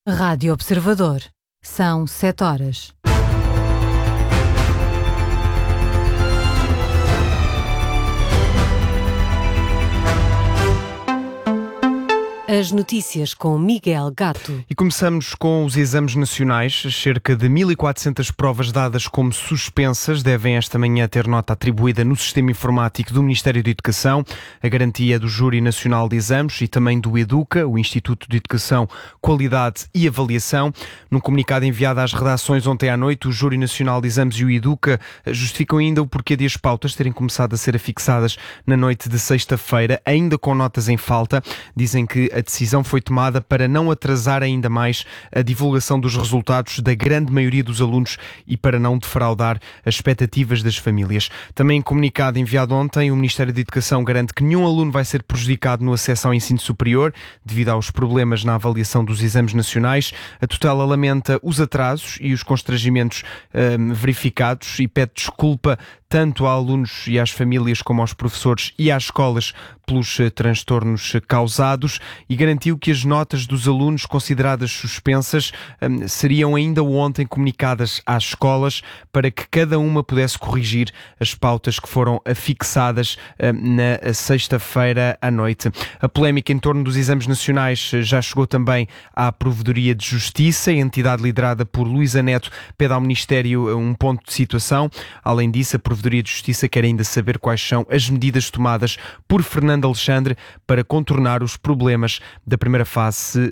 Rádio Observador. São 7 horas. As notícias com Miguel Gato. E começamos com os exames nacionais. Cerca de 1.400 provas dadas como suspensas devem esta manhã ter nota atribuída no sistema informático do Ministério da Educação. A garantia do Júri Nacional de Exames e também do EDUCA, o Instituto de Educação, Qualidade e Avaliação. Num comunicado enviado às redações ontem à noite, o Júri Nacional de Exames e o EDUCA justificam ainda o porquê de as pautas terem começado a ser afixadas na noite de sexta-feira, ainda com notas em falta. Dizem que a decisão foi tomada para não atrasar ainda mais a divulgação dos resultados da grande maioria dos alunos e para não defraudar as expectativas das famílias. Também em comunicado enviado ontem, o Ministério da Educação garante que nenhum aluno vai ser prejudicado no acesso ao ensino superior devido aos problemas na avaliação dos exames nacionais. A tutela lamenta os atrasos e os constrangimentos verificados e pede desculpa tanto a alunos e às famílias como aos professores e às escolas pelos transtornos causados e garantiu que as notas dos alunos consideradas suspensas seriam ainda ontem comunicadas às escolas para que cada uma pudesse corrigir as pautas que foram afixadas na sexta-feira à noite. A polémica em torno dos exames nacionais já chegou também à Provedoria de Justiça. A entidade liderada por Luísa Neto pede ao Ministério um ponto de situação. Além disso, a Provedoria de Justiça quer ainda saber quais são as medidas tomadas por Fernando Alexandre para contornar os problemas da primeira fase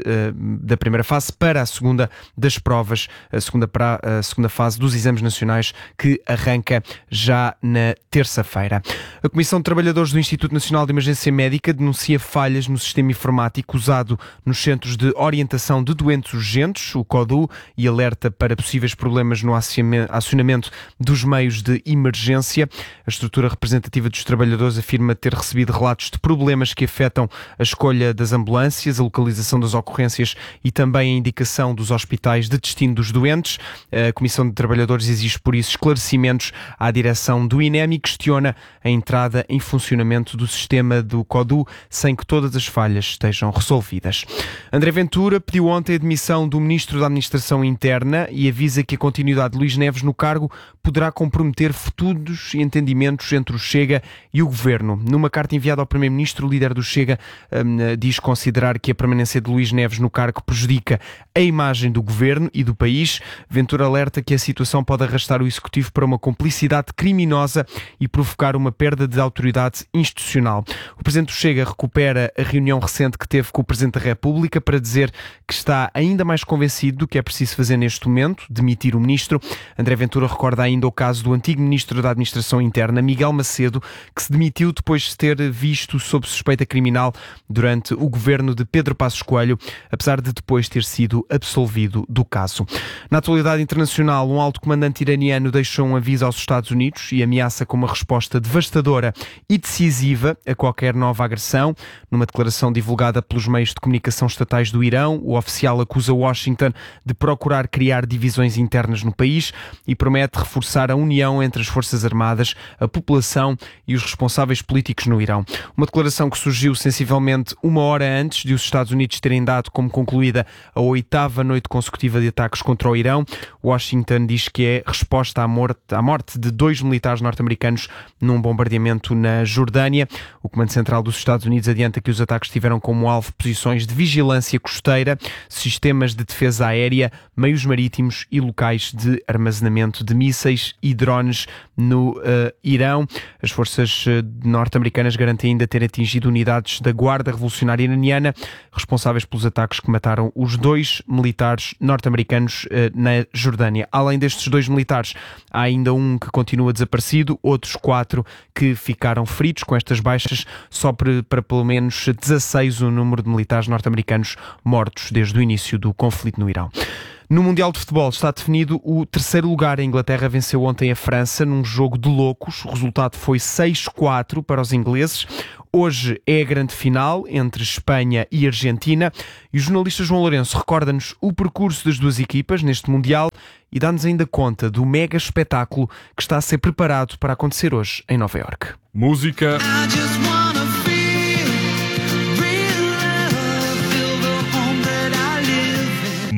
para a segunda das provas, a segunda fase dos exames nacionais que arranca já na terça-feira. A Comissão de Trabalhadores do Instituto Nacional de Emergência Médica denuncia falhas no sistema informático usado nos Centros de Orientação de Doentes Urgentes, o CODU, e alerta para possíveis problemas no acionamento dos meios de emergência. A estrutura representativa dos trabalhadores afirma ter recebido relatos de problemas que afetam a escolha das ambulâncias, a localização das ocorrências e também a indicação dos hospitais de destino dos doentes. A Comissão de Trabalhadores exige, por isso, esclarecimentos à direção do INEM e questiona a entrada em funcionamento do sistema do CODU sem que todas as falhas estejam resolvidas. André Ventura pediu ontem a demissão do Ministro da Administração Interna e avisa que a continuidade de Luís Neves no cargo poderá comprometer futuros entendimentos entre o Chega e o Governo. Numa carta enviada ao Primeiro-Ministro, o líder do Chega diz considerar que a permanência de Luís Neves no cargo prejudica a imagem do Governo e do país. Ventura alerta que a situação pode arrastar o Executivo para uma complicidade criminosa e provocar uma perda de autoridade institucional. O Presidente do Chega recupera a reunião recente que teve com o Presidente da República para dizer que está ainda mais convencido do que é preciso fazer neste momento, demitir o Ministro. André Ventura recorda ainda o caso do antigo Ministro da Administração Interna, Miguel Macedo, que se demitiu depois de ter visto sob suspeita criminal durante o governo de Pedro Passos Coelho, apesar de depois ter sido absolvido do caso. Na atualidade internacional, um alto comandante iraniano deixou um aviso aos Estados Unidos e ameaça com uma resposta devastadora e decisiva a qualquer nova agressão. Numa declaração divulgada pelos meios de comunicação estatais do Irão, o oficial acusa Washington de procurar criar divisões internas no país e promete reforçar a união entre as Forças Armadas, a população e os responsáveis políticos no Irão. Uma declaração que surgiu sensivelmente uma hora antes de os Estados Unidos terem dado como concluída a 8ª noite consecutiva de ataques contra o Irão. Washington diz que é resposta à morte de 2 militares norte-americanos num bombardeamento na Jordânia. O Comando Central dos Estados Unidos adianta que os ataques tiveram como alvo posições de vigilância costeira, sistemas de defesa aérea, meios marítimos e locais de armazenamento de mísseis e drones no Irão. As forças norte-americanas garantem ainda ter atingido unidades da Guarda Revolucionária Iraniana responsáveis pelos ataques que mataram os 2 militares norte-americanos na Jordânia. Além destes 2 militares, há ainda um que continua desaparecido, outros 4 que ficaram feridos. Com estas baixas, só para pelo menos 16 o número de militares norte-americanos mortos desde o início do conflito no Irão. No Mundial de Futebol está definido o 3º lugar. A Inglaterra venceu ontem a França num jogo de loucos. O resultado foi 6-4 para os ingleses. Hoje é a grande final entre Espanha e Argentina. E o jornalista João Lourenço recorda-nos o percurso das duas equipas neste Mundial e dá-nos ainda conta do mega espetáculo que está a ser preparado para acontecer hoje em Nova Iorque. Música,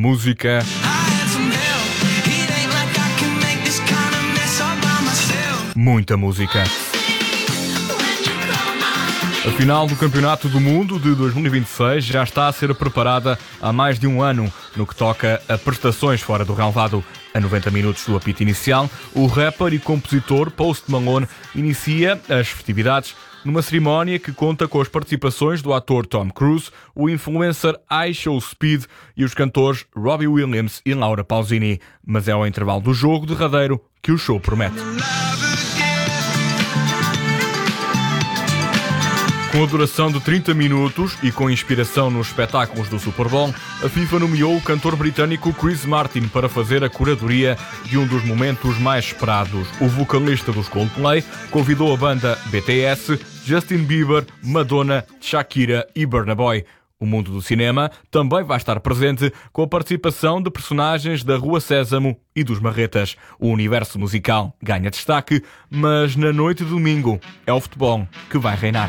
música. Muita música. A final do Campeonato do Mundo de 2026 já está a ser preparada há mais de um ano no que toca a prestações fora do relvado. A 90 minutos do apito inicial, o rapper e compositor Post Malone inicia as festividades numa cerimónia que conta com as participações do ator Tom Cruise, o influencer IShowSpeed e os cantores Robbie Williams e Laura Pausini. Mas é ao intervalo do jogo derradeiro que o show promete. Com a duração de 30 minutos e com inspiração nos espetáculos do Super Bowl, a FIFA nomeou o cantor britânico Chris Martin para fazer a curadoria de um dos momentos mais esperados. O vocalista dos Coldplay convidou a banda BTS, Justin Bieber, Madonna, Shakira e Burna Boy. O mundo do cinema também vai estar presente com a participação de personagens da Rua Sésamo e dos Marretas. O universo musical ganha destaque, mas na noite de domingo é o futebol que vai reinar.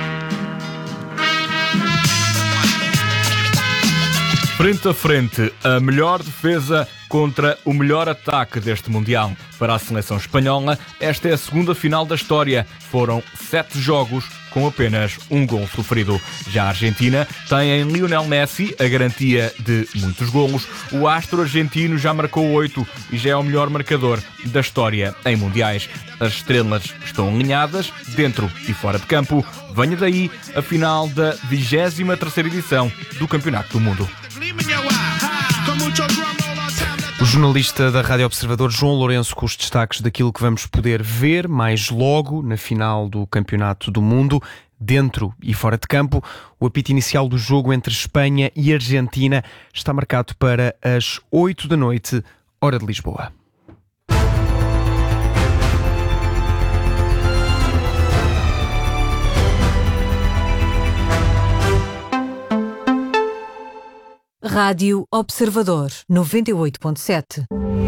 Frente a frente, a melhor defesa contra o melhor ataque deste Mundial. Para a seleção espanhola, esta é a segunda final da história. Foram 7 jogos com apenas um gol sofrido. Já a Argentina tem em Lionel Messi a garantia de muitos golos. O astro argentino já marcou 8 e já é o melhor marcador da história em Mundiais. As estrelas estão alinhadas, dentro e fora de campo. Venha daí a final da 23ª edição do Campeonato do Mundo. O jornalista da Rádio Observador, João Lourenço, com os destaques daquilo que vamos poder ver mais logo na final do Campeonato do Mundo, dentro e fora de campo. O apito inicial do jogo entre Espanha e Argentina está marcado para as 8 da noite, hora de Lisboa. Rádio Observador 98.7.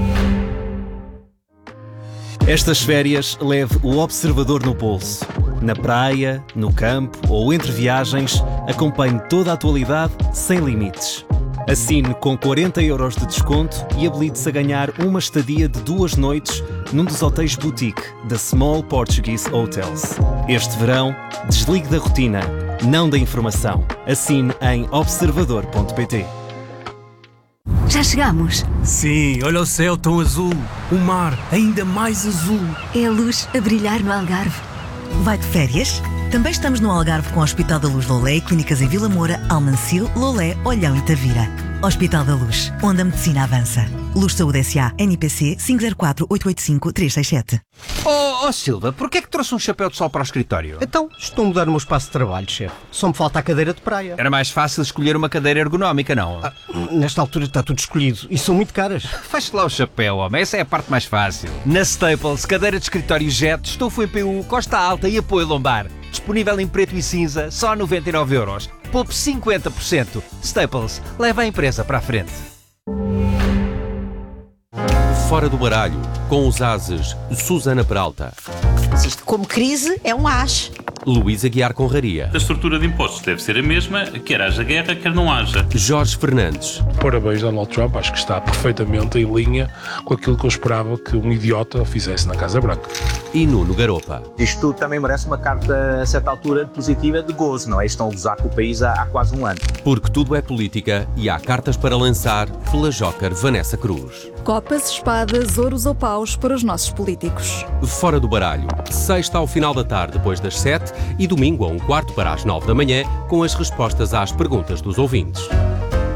Estas férias leve o Observador no bolso. Na praia, no campo ou entre viagens, acompanhe toda a atualidade sem limites. Assine com 40 € de desconto e habilite-se a ganhar uma estadia de 2 noites num dos hotéis boutique da Small Portuguese Hotels. Este verão, desligue da rotina, não da informação. Assine em observador.pt. Já chegamos. Sim, olha o céu tão azul. O mar ainda mais azul. É a luz a brilhar no Algarve. Vai de férias? Também estamos no Algarve com o Hospital da Luz Lolé e clínicas em Vila Moura, Almancil, Lolé, Olhão e Tavira. Hospital da Luz, onde a medicina avança. Luz Saúde S.A. NPC 504-885-367. Oh Silva, porquê é que trouxe um chapéu de sol para o escritório? Então, estou a mudar o meu espaço de trabalho, chefe. Só me falta a cadeira de praia. Era mais fácil escolher uma cadeira ergonómica, não? Nesta altura está tudo escolhido e são muito caras. Feche lá o chapéu, homem. Essa é a parte mais fácil. Na Staples, cadeira de escritório Jet, estofo em PU, costa alta e apoio lombar. Disponível em preto e cinza, só 99 €. Poupe 50%. Staples, leva a empresa para a frente. Fora do baralho, com os ases, Susana Peralta. Se isto como crise é um as. Luísa Guiar Conraria. A estrutura de impostos deve ser a mesma, quer haja guerra, quer não haja. Jorge Fernandes. Parabéns, Donald Trump. Acho que está perfeitamente em linha com aquilo que eu esperava que um idiota fizesse na Casa Branca. E Nuno Garopa. Isto também merece uma carta, a certa altura, positiva de gozo, não é? Estão a gozar com o país há quase um ano. Porque tudo é política e há cartas para lançar. Flajoker Vanessa Cruz. Copas, espadas, ouros ou paus para os nossos políticos. Fora do baralho. Sexta ao final da tarde, depois das 7 e domingo a 1/4 para as 9 da manhã, com as respostas às perguntas dos ouvintes.